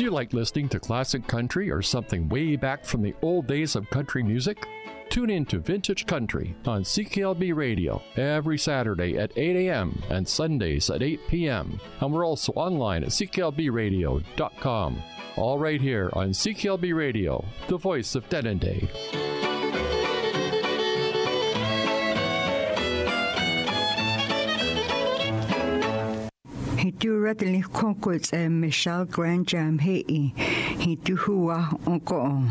Do you like listening to classic country or something way back from the old days of country music? Tune in to Vintage Country on CKLB Radio every Saturday at 8 a.m. and Sundays at 8 p.m. And we're also online at cklbradio.com. All right here on CKLB Radio, the voice of Denendeh. He do readily conquers a Michelle Grand Jam Hei. He do hua onko.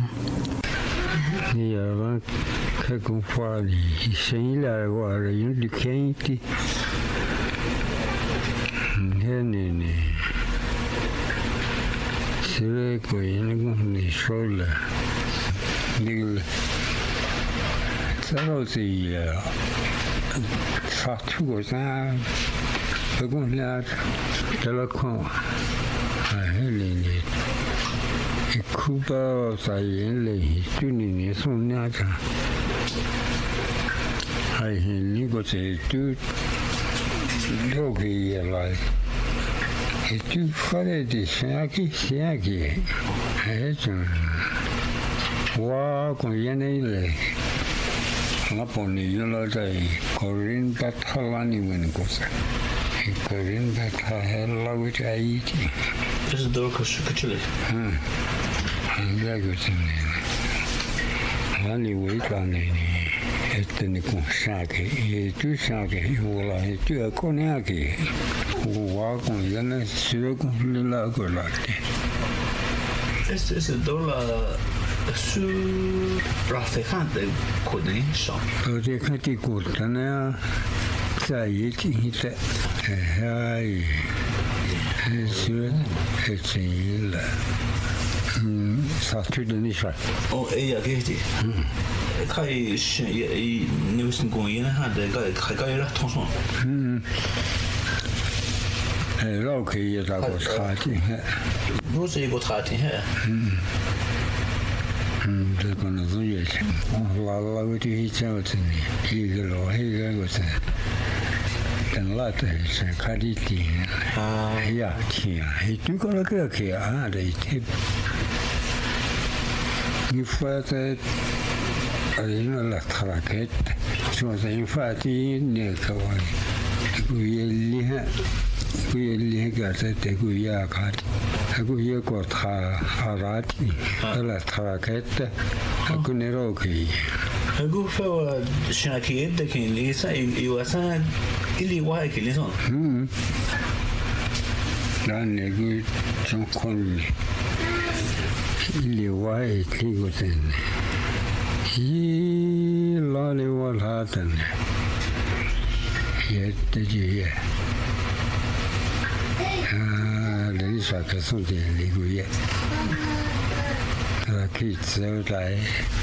Yeah, Kakun Fadi, he sang la water, you can't. Henny. Sireko, in the shoulder. Niggle. Sarosi, Fatu was out. The good lad, Delacon. I held it. Cuba Sayenle, tuning is on Nata. I negotiate two doggy alive. It's too funny, the Shaggy. I walk on Yanele. Up on the yellow day, Corinne Batalani when it goes. Corinne Batal, which I eat. This is Dorcas Chili. Only wait on it. The Shaki, two Shaki, who are two a Koniaki, who walk on Yana Sirocco Lagolati. This is a dollar su Raficante couldn't shop. But they can't take good, and I say it. Hey, it's a Saturday Nisha. Oh, Getty. Kai Newson going in had the guy Kagaya Thompson. Okay, I was hiding here. Who's able to hide in here? They're going to do it. Oh, what do you tell to me? He was and later is a Kaditi. Yeah, he took a look here. They tip. You further, la cracket. So the infatti near Kawan. We got a teguya cat. A good got Harati, la cracket, a Guneroki. A good fellow Shaki, the king, Lisa, you were saying, Illy White, listen. Done a good John Conley. Illy White, he was in. He lolly was hot and yet did you hear? There is like something illegal yet. The kids outside.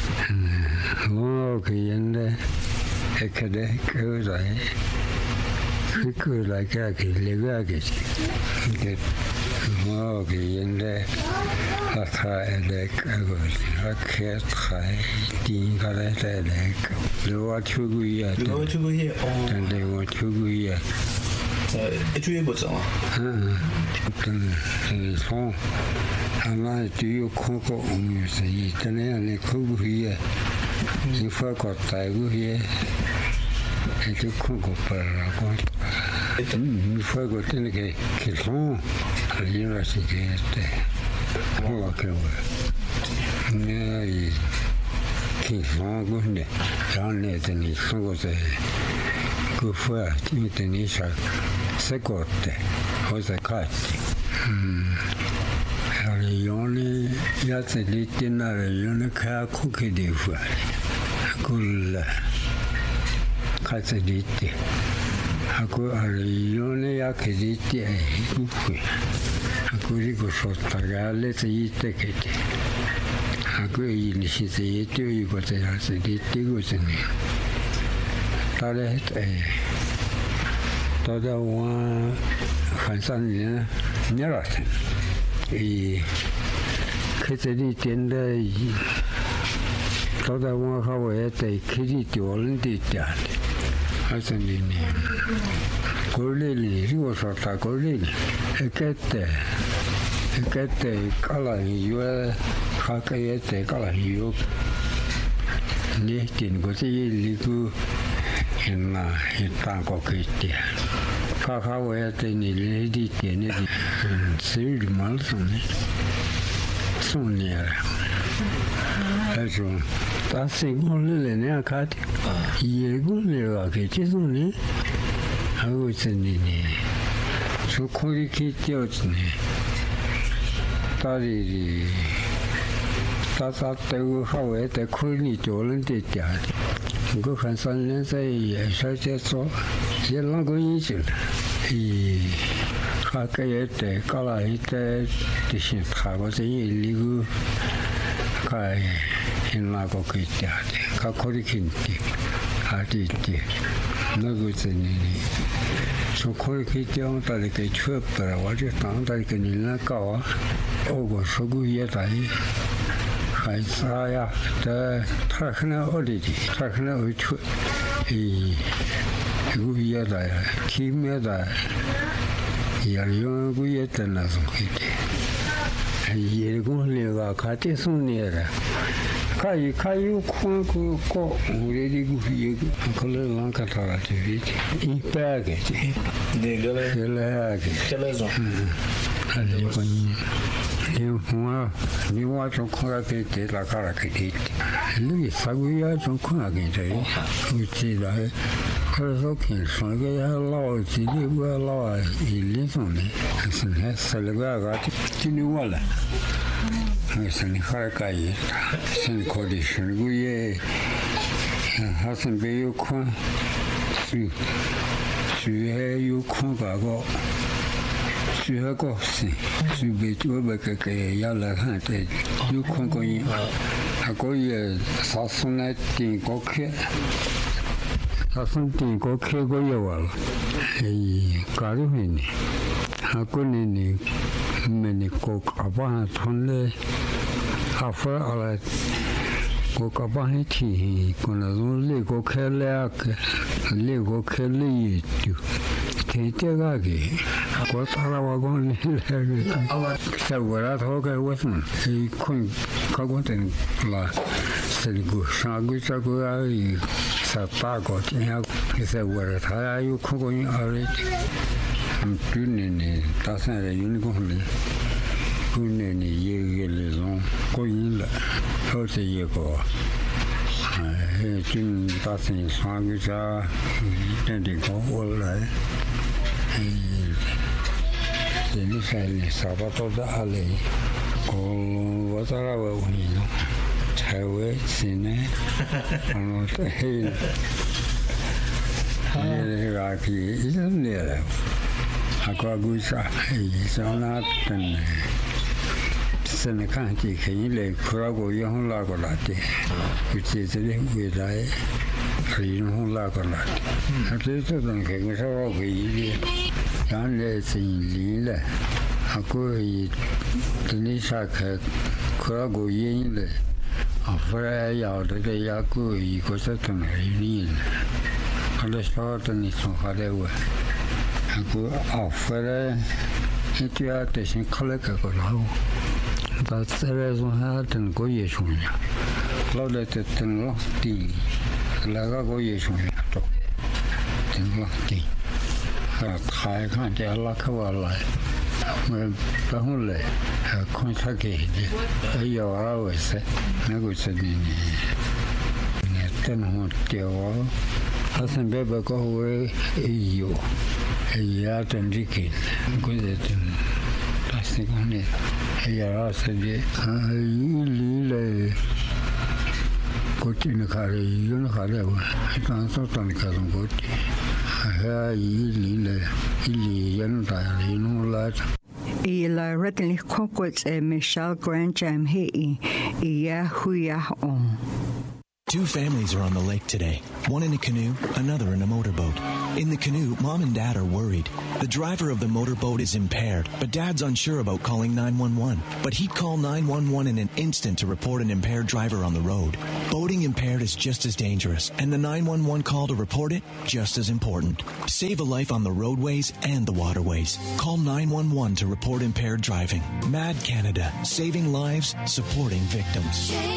Okay, and a cadet goes I could like a luggage. Get okay, and a try a leg. I can't try. Ding got a leg. They want to go here. And they want to go here. It's really good. It's home. And I do cook on you say, and they cook here. You forgot I go here. And you cook up you forgot in the kitchen. And you are against all okay. Yeah, King's long good. John let and he forgot go for it. Tanisha Secote was a cat. Only yet a little unica cookie differ. Cool cats a ditty. I could only a caditi a cookie. I could go short let's eat the kitty. I could eat you got a ditty goes in me. Toda one Hansan near us. A kitty tender. Toda one how a kitty to all did that. I said, Golly, he was a golly. A cat cái tệ cả là hiểu khác cái tệ cả là hiểu lý tiền của cái lý cứ hiện tại có cái tiền khác vậy thì lý đi tiền này sử dụng mal xong này hay rồi ta sinh con lên này khác gì cũng được cái chứ xong này 하고 있었니 저 코리키 뛰었네 딸이 따뜻하고 하고에 때 콜니 좋은 데 있다 그 한산년 사이에 살째서 연락 거이지 이 가까이 때 깔아이 때 대신 타고서 일리고 가이 연락고 그 있다 가 코리키인데 아디지 너구지니 저 코리키 뛰어다니 그 추업더라 와지 땅다니 그 일나가와 오고 서구에다이 가이사야 더 타크나 어디지 타크나 어추 이 구이에다 김에다 야용구에다 나서기데 예고리가 같이 손내라 가이가요 콩고 우리리고 얘기 그걸 랑카타라지 이빠게지 내가 그래서 아니거니 이와 좀 코라게 되라가라게 돼 이게 사고야 좀 코나게 돼 그치다 그래서 괜찮게 하려고 지리고 하려고 일리선에 그래서 살려가 같이 지니와라 그래서 가까이 신고리 신구에 하선 배우코 주에 유코 가고 주하고 주베주베게 야라한테 유코고이 하고에 사선에 띵고케 사선 띵고케고요와 이 가르미니 하고니 meni kok apa thonle afa ala kok apa thi kona le ko khele ak le ko khele tu tega ge ko sara wa gon le sa wara tho ga wasun e kun ka gon ten la sel go sa go sa go ai sa pa go ya sa wara tha yu ko go ni are tunene tasare unicorn tunene yegelezon koyila hote yego tin tasin sangja tende ko wala ni sai sabato da ale ko watara wa unino chawe sine ano te raki isn't there Akagusa, Sonatan Senecanti, Kile, Kurago, Yahulagolati, which is with I, Rino Lagolat. At least I don't care what we Yan lets in Lila, Akui, Denisaka, Kurago Yin, a fray out of the Yaku, Ecosatan, Rin. And the start and it's on Hadewa. 그 아프레 이티아 대신 컬렉하고 나오 다스레서 하던 거에 중이야 클라우드했던 거 띠. 클라가 거에 중이야 또 된거 띠. 아 타이칸 데라카발라 뭐 바hul래 콘사게 이제 아이와와세 나고 있으니 네트는 띠어 하선 베베고 왜 이요 ya tendiki kuzetin tasnikone ya asedi ayile kotine kare yun kare wa tanso tanikazon koti ya ile yan ta yun la ila redli kokwets Michelle Grand Jam hei ya huya on. Two families are on the lake today, one in a canoe, another in a motorboat. In the canoe, Mom and Dad are worried. The driver of the motorboat is impaired, but Dad's unsure about calling 911. But he'd call 911 in an instant to report an impaired driver on the road. Boating impaired is just as dangerous, and the 911 call to report it, just as important. Save a life on the roadways and the waterways. Call 911 to report impaired driving. MAD Canada, saving lives, supporting victims.